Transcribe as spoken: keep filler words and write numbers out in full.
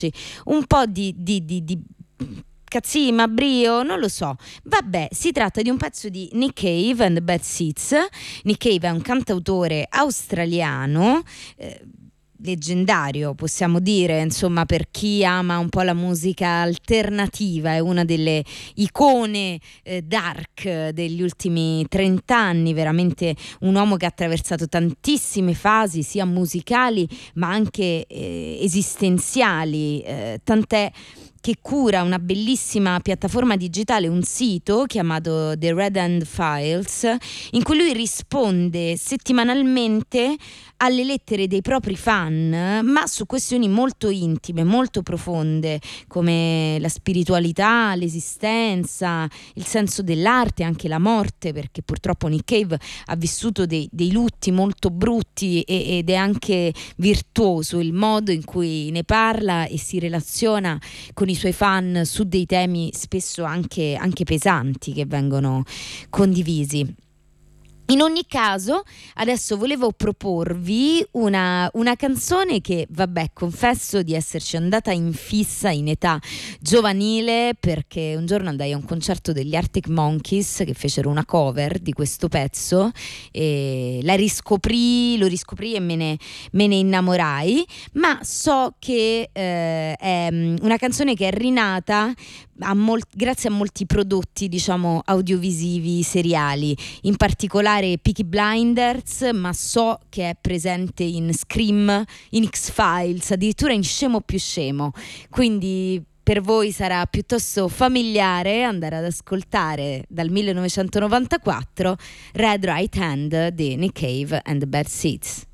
un po' di, di, di, di cazzima, brio, non lo so. Vabbè, si tratta di un pezzo di Nick Cave and the Bad Seeds. Nick Cave è un cantautore australiano, eh, leggendario, possiamo dire, insomma, per chi ama un po' la musica alternativa. È una delle icone eh, dark degli ultimi trent'anni, veramente un uomo che ha attraversato tantissime fasi, sia musicali ma anche eh, esistenziali, eh, tant'è che cura una bellissima piattaforma digitale, un sito chiamato The Red Hand Files, in cui lui risponde settimanalmente alle lettere dei propri fan, ma su questioni molto intime, molto profonde, come la spiritualità, l'esistenza, il senso dell'arte, anche la morte, perché purtroppo Nick Cave ha vissuto dei, dei lutti molto brutti e, ed è anche virtuoso il modo in cui ne parla e si relaziona con i suoi fan su dei temi spesso anche, anche pesanti che vengono condivisi. In ogni caso, adesso volevo proporvi una, una canzone che, vabbè, confesso di esserci andata in fissa in età giovanile, perché un giorno andai a un concerto degli Arctic Monkeys che fecero una cover di questo pezzo e la riscoprì, lo riscoprì e me ne, me ne innamorai, ma so che eh, è una canzone che è rinata a mol- grazie a molti prodotti, diciamo, audiovisivi seriali, in particolare Peaky Blinders, ma so che è presente in Scream, in X-Files, addirittura in Scemo più scemo, quindi per voi sarà piuttosto familiare andare ad ascoltare dal millenovecentonovantaquattro Red Right Hand di Nick Cave and the Bad Seeds.